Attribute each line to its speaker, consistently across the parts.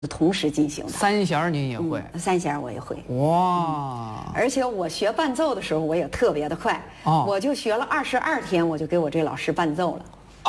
Speaker 1: 同时进行的。
Speaker 2: 三弦您也会？
Speaker 1: 三弦我也会。
Speaker 2: 哇！
Speaker 1: 而且我学伴奏的时候，我也特别的快。哦，我就学了22天，我就给我这老师伴奏了。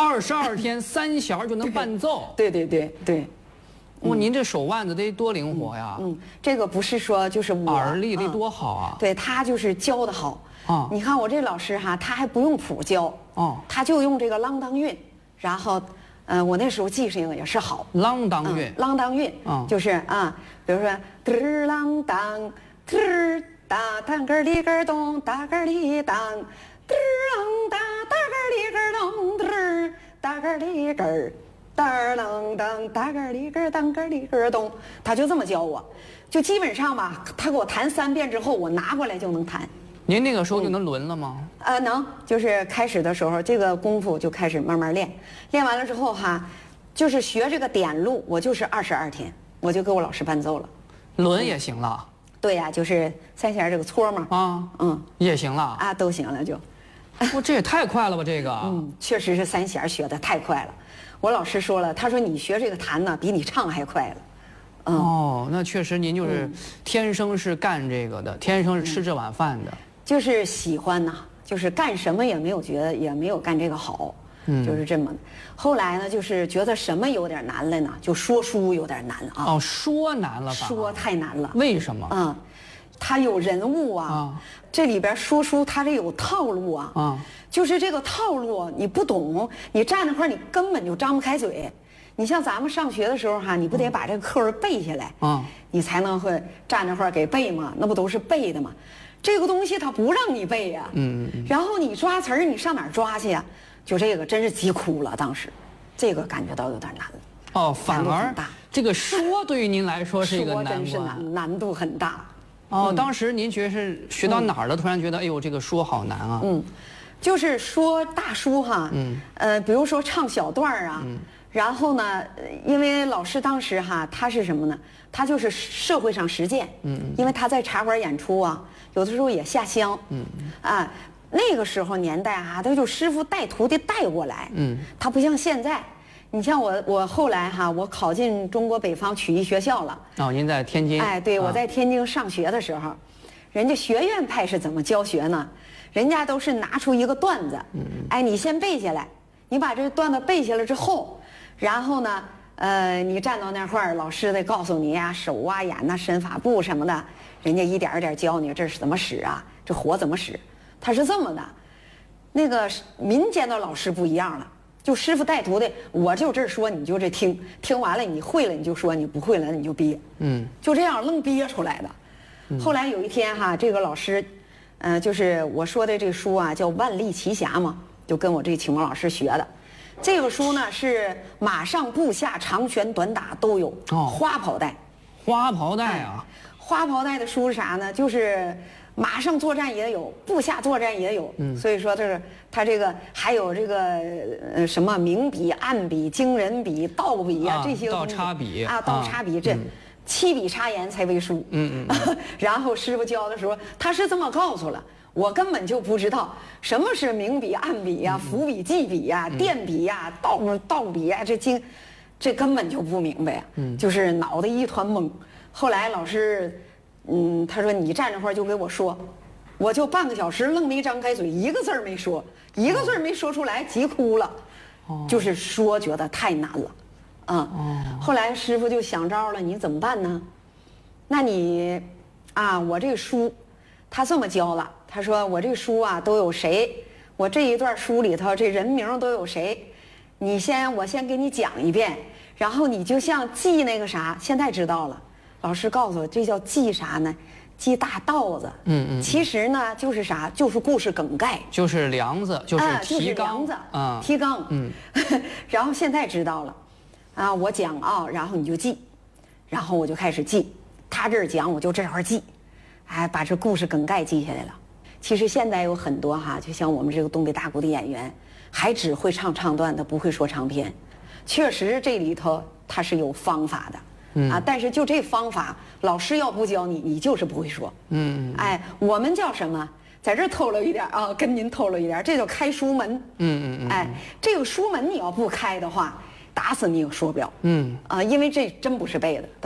Speaker 2: 22天三弦就能伴奏？
Speaker 1: 对。
Speaker 2: 哇，您这手腕子得多灵活呀！
Speaker 1: 这个不是说就是我
Speaker 2: 耳力得多好啊！
Speaker 1: 对，他就是教的好。哦，你看我这老师哈，他还不用谱教。哦，他就用这个啷当韵，然后。我那时候记性也是好。
Speaker 2: 啷当韵，
Speaker 1: 啷当韵，就是啊，比如说嘚儿啷当，嘚儿哒当个里个咚，哒个里当，嘚儿啷哒哒个里个咚，嘚儿哒个里个，哒儿啷当哒个里个当个里个咚，他就这么教我，就基本上吧，他给我弹3遍之后，我拿过来就能弹。
Speaker 2: 您那个时候就能轮了吗？
Speaker 1: 能，就是开始的时候，这个功夫就开始慢慢练，练完了之后哈，就是学这个点路，我就是22天，我就给我老师伴奏了。
Speaker 2: 轮也行了？
Speaker 1: 对呀，就是三弦这个搓嘛。
Speaker 2: 也行了
Speaker 1: 啊，都行了就。
Speaker 2: 这也太快了吧，这个。
Speaker 1: 确实是三弦学的太快了。我老师说了，他说你学这个弹呢，比你唱还快了。
Speaker 2: 哦，那确实您就是天生是干这个的，天生是吃这碗饭的。
Speaker 1: 就是喜欢呐，就是干什么也没有觉得也没有干这个好，就是这么。后来呢，就是觉得什么有点难了呢，就说书有点难啊。
Speaker 2: 哦，说难了吧？
Speaker 1: 说太难了。
Speaker 2: 为什么？
Speaker 1: 它有人物啊，这里边说书它这有套路啊。就是这个套路你不懂，你站那块你根本就张不开嘴。你像咱们上学的时候哈，你不得把这个课文背下来你才能会站那块给背嘛，那不都是背的吗？这个东西它不让你背呀，然后你抓词儿，你上哪儿抓去呀？就这个真是急哭了，当时，这个感觉到有点难了。
Speaker 2: 哦，反而这个说对于您来说是一个难关，
Speaker 1: 真是难度很大。
Speaker 2: 哦，当时您觉得是学到哪儿了？突然觉得，哎呦，这个说好难啊。
Speaker 1: 就是说大书哈，比如说唱小段儿啊。然后呢，因为老师当时哈，他是什么呢？他就是社会上实践，因为他在茶馆演出啊，有的时候也下乡，那个时候年代哈，他就师傅带徒弟带过来，他不像现在，你像我后来哈，我考进中国北方曲艺学校了。
Speaker 2: 哦，您在天津？
Speaker 1: 哎，对，我在天津上学的时候，人家学院派是怎么教学呢？人家都是拿出一个段子，你先背下来，你把这个段子背下来之后。然后呢，你站到那块儿，老师得告诉你呀，手啊、眼呐、身法步什么的，人家一点一点教你这是怎么使啊，这火怎么使，他是这么的。那个民间的老师不一样了，就师傅带徒弟，我就这说，你就这听，听完了你会了你就说，你不会了你就憋，就这样愣憋出来的。后来有一天哈，这个老师，就是我说的这书啊，叫《万历奇侠》嘛，就跟我这启蒙老师学的。这个书呢是马上步下长拳短打都有，花袍带，
Speaker 2: 花袍带啊，
Speaker 1: 花袍带的书是啥呢？就是马上作战也有，步下作战也有，所以说他这个还有这个什么明笔、暗笔、惊人笔、倒笔啊这些
Speaker 2: 倒插笔
Speaker 1: 啊，倒插笔这7笔插言才为书，然后师傅教的时候他是这么告诉了。我根本就不知道什么是明笔、暗笔呀、伏笔、记笔呀、垫笔呀、倒笔呀，这根本就不明白呀，就是脑袋一团懵。后来老师，他说你站这块就给我说，我就半个小时愣没张开嘴，一个字儿没说，一个字儿没说出来，急哭了，就是说觉得太难了，后来师傅就想招了，你怎么办呢？那你我这个书，他这么教了。他说：“我这书啊都有谁？我这一段书里头这人名都有谁？我先给你讲一遍，然后你就像记那个啥，现在知道了。老师告诉我，这叫记啥呢？记大道子。其实呢就是啥？就是故事梗概，
Speaker 2: 就是梁子，就是提纲
Speaker 1: 子提纲。然后现在知道了，我讲然后你就记，然后我就开始记，他这儿讲我就这块记，把这故事梗概记下来了。”其实现在有很多就像我们这个东北大鼓的演员，还只会唱唱段，他不会说长篇。确实这里头他是有方法的，但是就这方法，老师要不教你，你就是不会说。我们叫什么？在这透露一点跟您透露一点，这叫开书门。这个书门你要不开的话，打死你也说不了。因为这真不是背的。